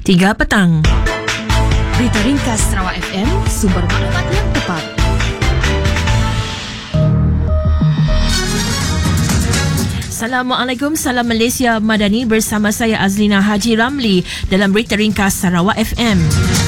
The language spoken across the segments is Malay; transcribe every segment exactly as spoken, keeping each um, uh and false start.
tiga petang. Berita ringkas Sarawak F M, sumber maklumat yang tepat. Assalamualaikum, salam Malaysia Madani, bersama saya Azlina Haji Ramli dalam Berita Ringkas Sarawak F M.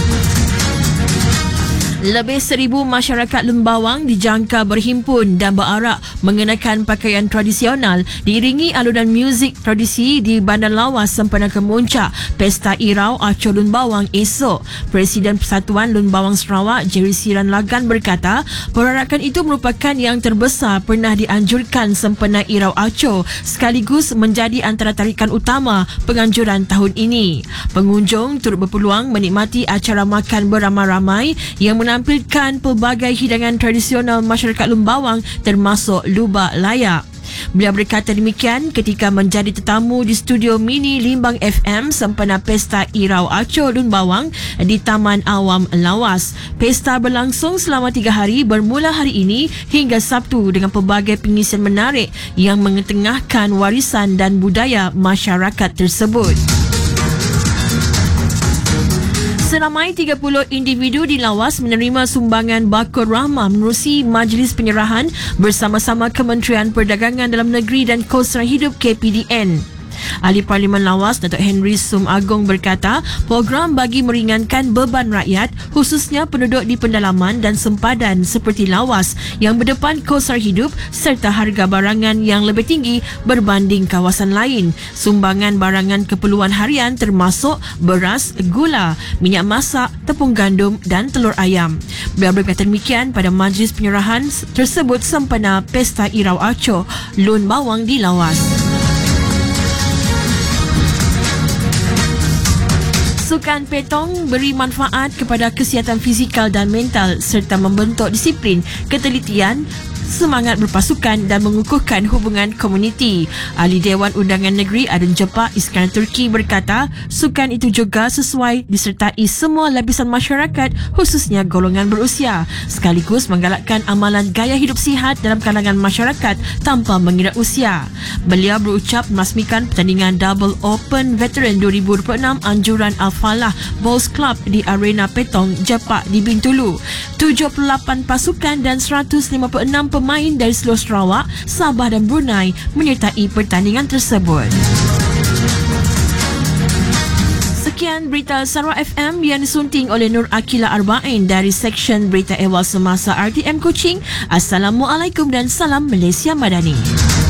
Lebih seribu masyarakat Lun Bawang dijangka berhimpun dan berarak mengenakan pakaian tradisional diiringi alunan muzik tradisi di Bandar Lawas sempena kemuncak Pesta Irau Aco Lun Bawang esok. Presiden Persatuan Lun Bawang Sarawak, Jerry Siran Lagan berkata, perarakan itu merupakan yang terbesar pernah dianjurkan sempena Irau Aco, sekaligus menjadi antara tarikan utama penganjuran tahun ini. Pengunjung turut berpeluang menikmati acara makan beramai-ramai yang menampilkan pelbagai hidangan tradisional masyarakat Lun Bawang termasuk lubak layak. Beliau berkata demikian ketika menjadi tetamu di studio mini Limbang F M sempena Pesta Irau Aco Lun Bawang di Taman Awam Lawas. Pesta berlangsung selama tiga hari bermula hari ini hingga Sabtu dengan pelbagai pengisian menarik yang mengetengahkan warisan dan budaya masyarakat tersebut. Seramai tiga puluh individu di Lawas menerima sumbangan bakul rahmah menerusi Majlis Penyerahan bersama-sama Kementerian Perdagangan Dalam Negeri dan Kelestarian Hidup K P D N. Ahli Parlimen Lawas, Datuk Henry Sum Agong berkata, program bagi meringankan beban rakyat, khususnya penduduk di pendalaman dan sempadan seperti Lawas yang berdepan kos hidup serta harga barangan yang lebih tinggi berbanding kawasan lain. Sumbangan barangan keperluan harian termasuk beras, gula, minyak masak, tepung gandum dan telur ayam. Beliau berkata demikian pada majlis penyerahan tersebut sempena Pesta Irau Aco Lun Bawang di Lawas. Sukan petong beri manfaat kepada kesihatan fizikal dan mental serta membentuk disiplin, ketelitian, semangat berpasukan dan mengukuhkan hubungan komuniti. Ahli Dewan Undangan Negeri Adun Jepak Iskandar Turki berkata, sukan itu juga sesuai disertai semua lapisan masyarakat khususnya golongan berusia, sekaligus menggalakkan amalan gaya hidup sihat dalam kalangan masyarakat tanpa mengira usia. Beliau berucap merasmikan pertandingan Double Open Veteran dua ribu dua puluh enam Anjuran Al-Falah Bowls Club di Arena Petong Jepak di Bintulu. tujuh puluh lapan pasukan dan seratus lima puluh enam pemain dari seluruh Sarawak, Sabah dan Brunei menyertai pertandingan tersebut. Sekian berita Sarawak F M yang disunting oleh Nur Akila Arba'in dari Seksyen Berita Ehwal Semasa R T M Kuching. Assalamualaikum dan salam Malaysia Madani.